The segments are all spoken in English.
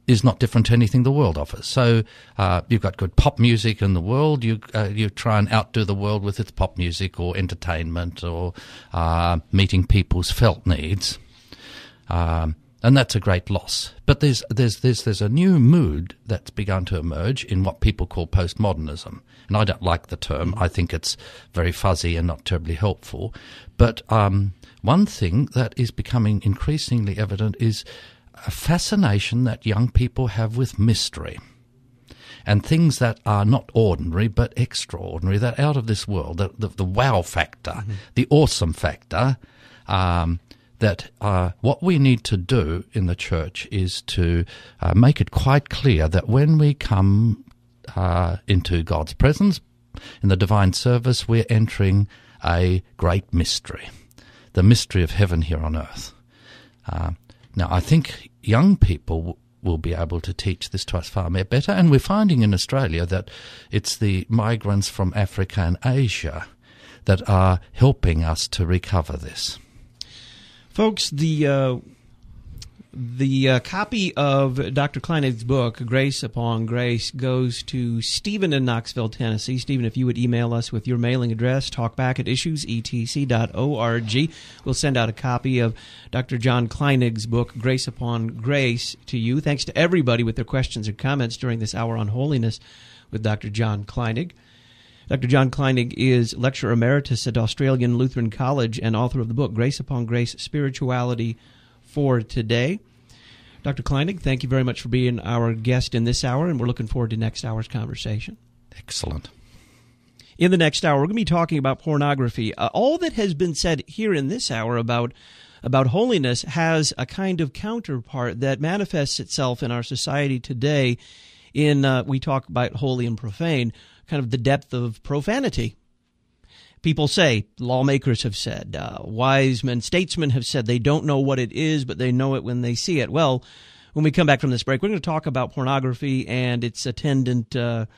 is not different to anything the world offers. So you've got good pop music in the world. You try and outdo the world with its pop music or entertainment or meeting people's felt needs, and that's a great loss. But there's a new mood that's begun to emerge in what people call postmodernism, and I don't like the term. I think it's very fuzzy and not terribly helpful. But one thing that is becoming increasingly evident is a fascination that young people have with mystery and things that are not ordinary but extraordinary, that out of this world, the wow factor, the awesome factor, that what we need to do in the church is to make it quite clear that when we come into God's presence in the divine service, we're entering a great mystery, the mystery of heaven here on earth. Now, I think young people will be able to teach this to us far more better, and we're finding in Australia that it's the migrants from Africa and Asia that are helping us to recover this. Folks, the copy of Dr. Kleinig's book, Grace Upon Grace, goes to Stephen in Knoxville, Tennessee. Stephen, if you would email us with your mailing address, talkback@issuesetc.org. We'll send out a copy of Dr. John Kleinig's book, Grace Upon Grace, to you. Thanks to everybody with their questions and comments during this hour on holiness with Dr. John Kleinig. Dr. John Kleinig is lecturer emeritus at Australian Lutheran College and author of the book, Grace Upon Grace, Spirituality for Today. Dr. Kleinig, thank you very much for being our guest in this hour, and we're looking forward to next hour's conversation. Excellent. In the next hour, we're going to be talking about pornography. All that has been said here in this hour about holiness has a kind of counterpart that manifests itself in our society today in, we talk about holy and profane, kind of the depth of profanity. People say, lawmakers have said, wise men, statesmen have said they don't know what it is, but they know it when they see it. Well, when we come back from this break, we're going to talk about pornography and its attendant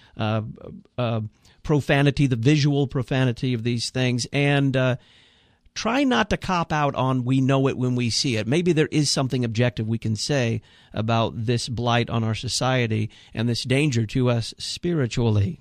profanity, the visual profanity of these things, and try not to cop out on we know it when we see it. Maybe there is something objective we can say about this blight on our society and this danger to us spiritually.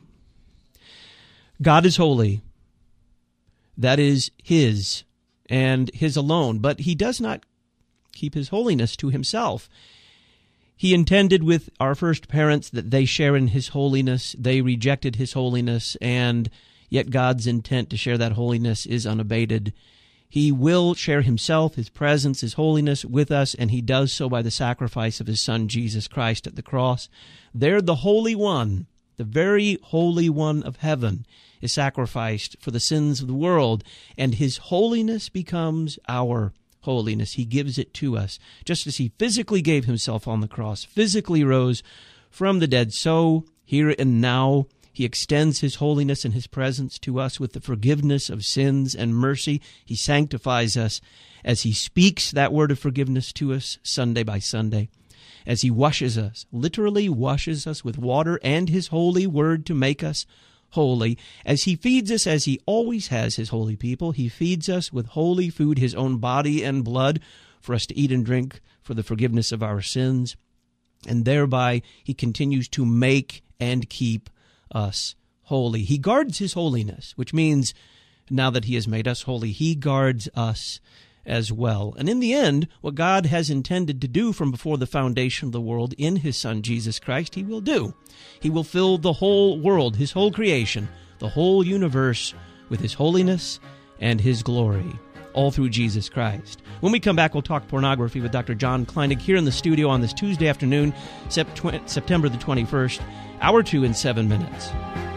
God is holy. That is His, and His alone. But He does not keep His holiness to Himself. He intended with our first parents that they share in His holiness. They rejected His holiness, and yet God's intent to share that holiness is unabated. He will share Himself, His presence, His holiness with us, and He does so by the sacrifice of His Son, Jesus Christ, at the cross. There, the Holy One, the very Holy One of heaven, is sacrificed for the sins of the world, and His holiness becomes our holiness. He gives it to us. Just as He physically gave Himself on the cross, physically rose from the dead, so here and now He extends His holiness and His presence to us with the forgiveness of sins and mercy. He sanctifies us as He speaks that word of forgiveness to us Sunday by Sunday, as He washes us, literally washes us with water and His holy word to make us holy, as He feeds us as He always has His holy people. He feeds us with holy food, His own body and blood, for us to eat and drink for the forgiveness of our sins. And thereby He continues to make and keep us holy. He guards His holiness, which means now that He has made us holy, He guards us as well. And in the end, what God has intended to do from before the foundation of the world in His Son, Jesus Christ, He will do. He will fill the whole world, His whole creation, the whole universe with His holiness and His glory, all through Jesus Christ. When we come back, we'll talk pornography with Dr. John Kleinig here in the studio on this Tuesday afternoon, September the 21st, hour 2 in 7 minutes.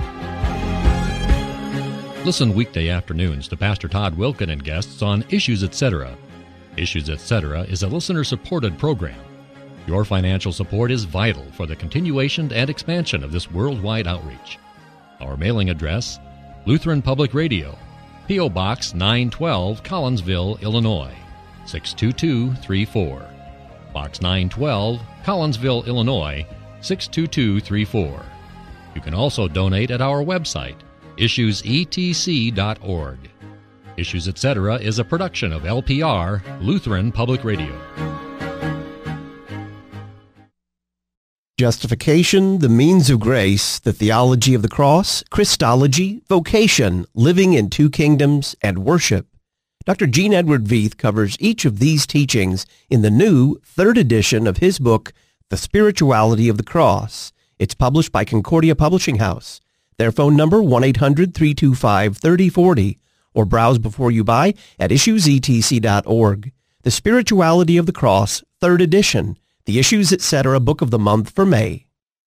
Listen weekday afternoons to Pastor Todd Wilken and guests on Issues Etc. Issues Etc. is a listener-supported program. Your financial support is vital for the continuation and expansion of this worldwide outreach. Our mailing address, Lutheran Public Radio, P.O. Box 912, Collinsville, Illinois, 62234. Box 912, Collinsville, Illinois, 62234. You can also donate at our website, issuesetc.org. Issues Etc. is a production of LPR, Lutheran Public Radio. Justification, the means of grace, the theology of the cross, Christology, vocation, living in two kingdoms, and worship. Dr. Gene Edward Veith covers each of these teachings in the new third edition of his book, The Spirituality of the Cross. It's published by Concordia Publishing House. Their phone number, 1-800-325-3040, or browse before you buy at issuesetc.org. The Spirituality of the Cross, third edition. The Issues Etc. Book of the Month for May.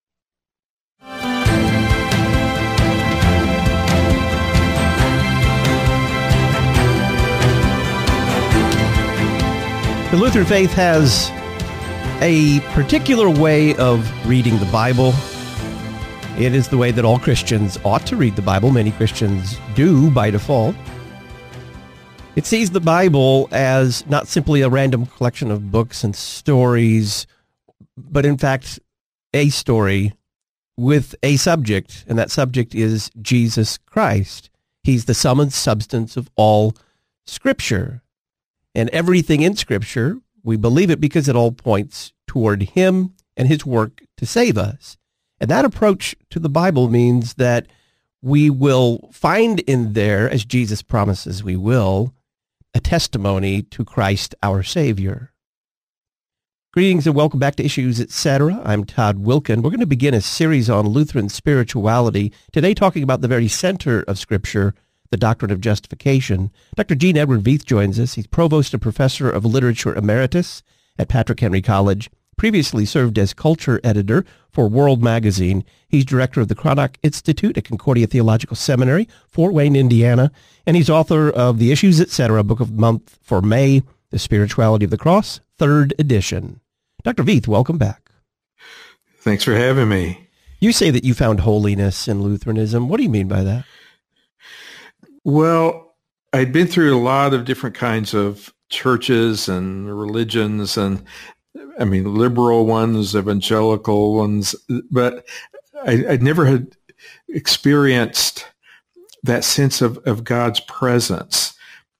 The Lutheran faith has a particular way of reading the Bible. It is the way that all Christians ought to read the Bible. Many Christians do by default. It sees the Bible as not simply a random collection of books and stories, but in fact a story with a subject, and that subject is Jesus Christ. He's the sum and substance of all Scripture. And everything in Scripture, we believe it because it all points toward Him and His work to save us. And that approach to the Bible means that we will find in there, as Jesus promises we will, a testimony to Christ our Savior. Greetings and welcome back to Issues Etc. I'm Todd Wilkin. We're going to begin a series on Lutheran spirituality, today talking about the very center of Scripture, the doctrine of justification. Dr. Gene Edward Veith joins us. He's Provost and Professor of Literature Emeritus at Patrick Henry College, previously served as Culture Editor for World Magazine. He's Director of the Cranach Institute at Concordia Theological Seminary, Fort Wayne, Indiana, and he's author of The Issues Etc. Book of the Month for May, The Spirituality of the Cross, third edition. Dr. Veith, welcome back. Thanks for having me. You say that you found holiness in Lutheranism. What do you mean by that? Well, I'd been through a lot of different kinds of churches and religions, and I mean, liberal ones, evangelical ones, but I never had experienced that sense of God's presence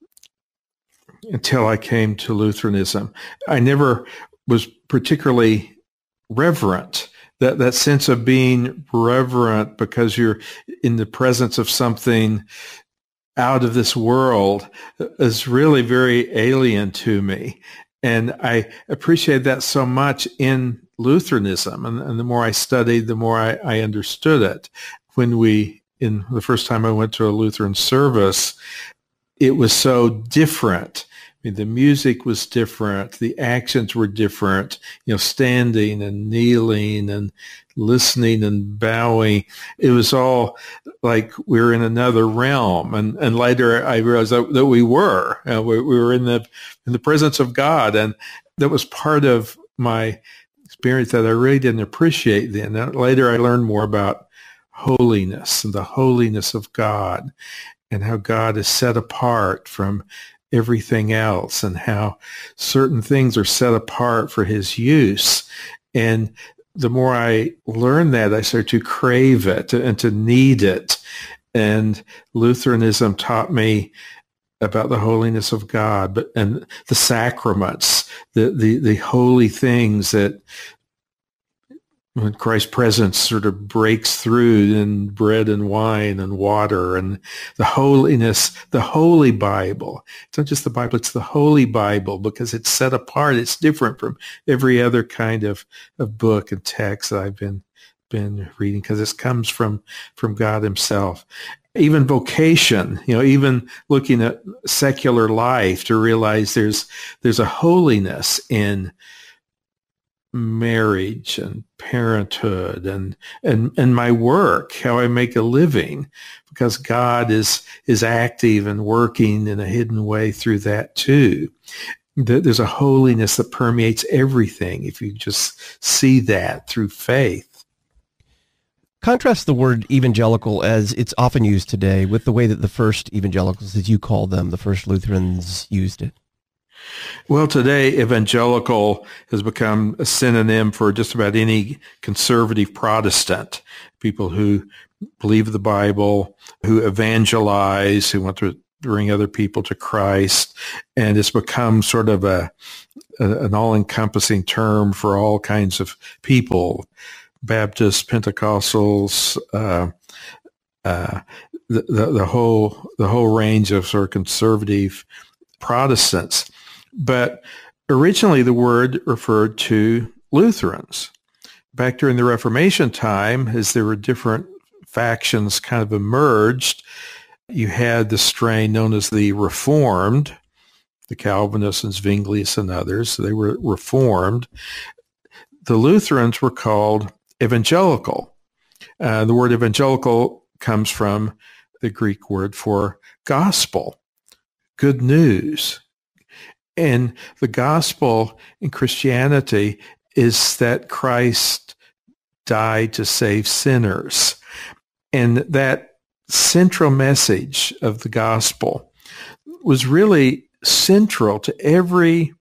until I came to Lutheranism. I never was particularly reverent. That sense of being reverent because you're in the presence of something out of this world is really very alien to me. And I appreciate that so much in Lutheranism. And the more I studied, the more I understood it. When in the first time I went to a Lutheran service, it was so different. I mean, the music was different. The actions were different, standing and kneeling and listening and bowing. It was all like we were in another realm. And later I realized that we were. We were in the presence of God. And that was part of my experience that I really didn't appreciate then. Later I learned more about holiness and the holiness of God and how God is set apart from everything else and how certain things are set apart for His use. And the more I learned that, I started to crave it and to need it. And Lutheranism taught me about the holiness of God and the sacraments, the holy things that when Christ's presence sort of breaks through in bread and wine and water, and the holiness, the Holy Bible. It's not just the Bible, it's the Holy Bible because it's set apart. It's different from every other kind of book and text that I've been reading because it comes from God Himself. Even vocation, even looking at secular life to realize there's a holiness in marriage and parenthood and my work, how I make a living, because God is active and working in a hidden way through that too. There's a holiness that permeates everything if you just see that through faith. Contrast the word evangelical as it's often used today with the way that the first evangelicals, as you call them, the first Lutherans, used it. Well, today, evangelical has become a synonym for just about any conservative Protestant, people who believe the Bible, who evangelize, who want to bring other people to Christ, and it's become sort of an all-encompassing term for all kinds of people. Baptists, Pentecostals, the whole range of sort of conservative Protestants. But originally the word referred to Lutherans. Back during the Reformation time, as there were different factions kind of emerged, you had the strain known as the Reformed, the Calvinists and Zwinglius and others. They were Reformed. The Lutherans were called evangelical. The word evangelical comes from the Greek word for gospel, good news. And the gospel in Christianity is that Christ died to save sinners. And that central message of the gospel was really central to every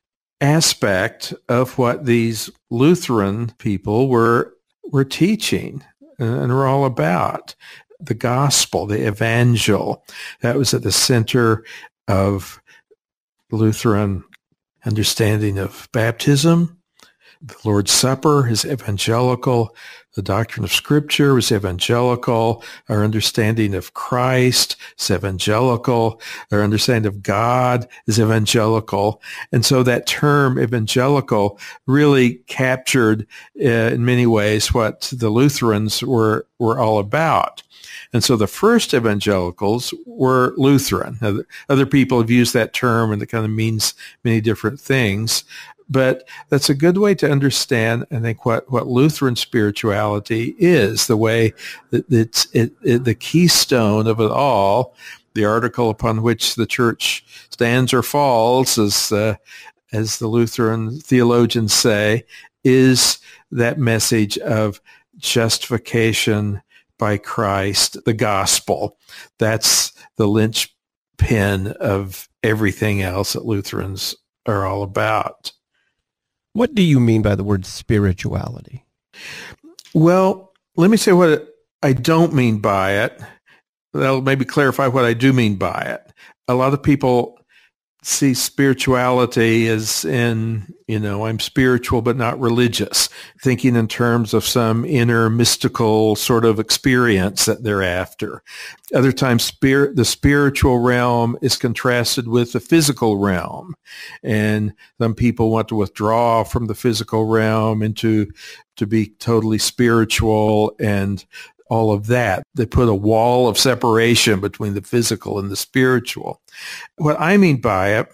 aspect of what these Lutheran people were teaching and were all about. The gospel, the evangel, that was at the center of Lutheran understanding of baptism. The Lord's Supper is evangelical. The doctrine of Scripture was evangelical. Our understanding of Christ is evangelical. Our understanding of God is evangelical. And so that term evangelical really captured in many ways what the Lutherans were all about. And so the first evangelicals were Lutheran. Now, other people have used that term, and it kind of means many different things. But that's a good way to understand, I think, what Lutheran spirituality is, the way that it's the keystone of it all, the article upon which the church stands or falls, as the Lutheran theologians say, is that message of justification by Christ, the gospel. That's the linchpin of everything else that Lutherans are all about. What do you mean by the word spirituality? Well, let me say what I don't mean by it. That'll maybe clarify what I do mean by it. A lot of people see spirituality as in, I'm spiritual but not religious, thinking in terms of some inner mystical sort of experience that they're after. Other times, the spiritual realm is contrasted with the physical realm. And some people want to withdraw from the physical realm to be totally spiritual and all of that. They put a wall of separation between the physical and the spiritual. What I mean by it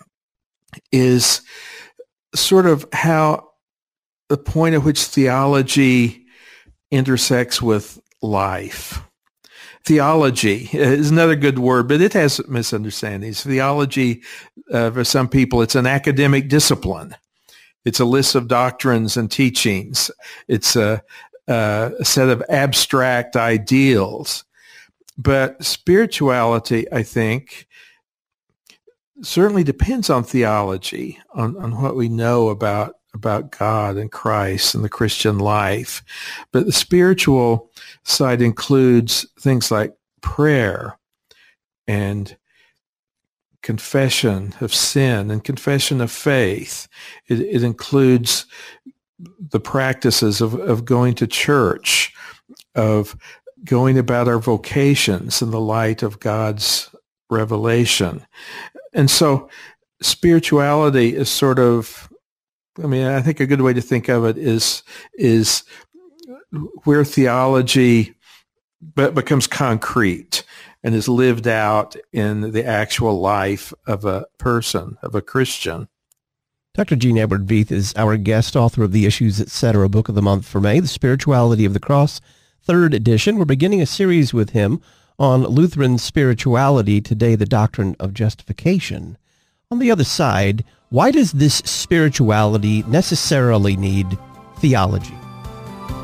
is sort of how the point at which theology intersects with life. Theology is another good word, but it has misunderstandings. Theology, for some people, it's an academic discipline. It's a list of doctrines and teachings. It's a set of abstract ideals. But spirituality, I think, certainly depends on theology, on what we know about God and Christ and the Christian life. But the spiritual side includes things like prayer and confession of sin and confession of faith. It includes the practices of going to church, of going about our vocations in the light of God's revelation. And so spirituality is sort of, I think a good way to think of it is where theology becomes concrete and is lived out in the actual life of a person, of a Christian. Dr. Gene Edward Veith is our guest, author of the Issues, Etc. Book of the Month for May, The Spirituality of the Cross, 3rd edition. We're beginning a series with him on Lutheran spirituality, today the doctrine of justification. On the other side, why does this spirituality necessarily need theology?